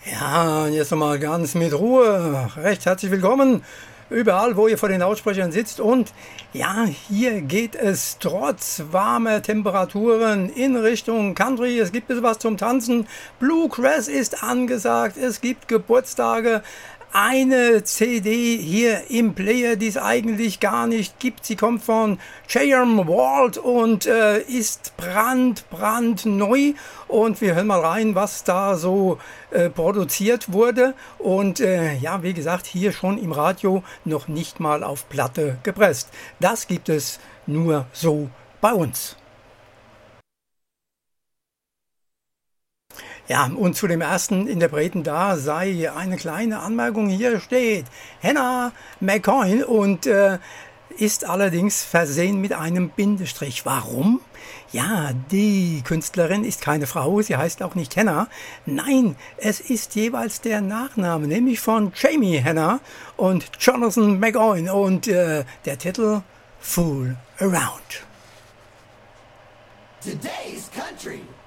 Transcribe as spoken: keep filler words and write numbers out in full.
Ja, und jetzt nochmal ganz mit Ruhe. Recht herzlich willkommen überall, wo ihr vor den Lautsprechern sitzt. Und ja, hier geht es trotz warmer Temperaturen in Richtung Country. Es gibt was zum Tanzen. Bluegrass ist angesagt. Es gibt Geburtstage. Eine C D hier im Player, die es eigentlich gar nicht gibt. Sie kommt von J M Walt und äh, ist brand, brandneu. Und wir hören mal rein, was da so äh, produziert wurde. Und äh, ja, wie gesagt, hier schon im Radio noch nicht mal auf Platte gepresst. Das gibt es nur so bei uns. Ja, und zu dem ersten Interpreten da sei eine kleine Anmerkung. Hier steht Hannah McCoy und äh, ist allerdings versehen mit einem Bindestrich. Warum? Ja, die Künstlerin ist keine Frau, sie heißt auch nicht Hannah. Nein, es ist jeweils der Nachname, nämlich von Jamie Hannah und Jonathan McCoy und äh, der Titel Fool Around. Today's country.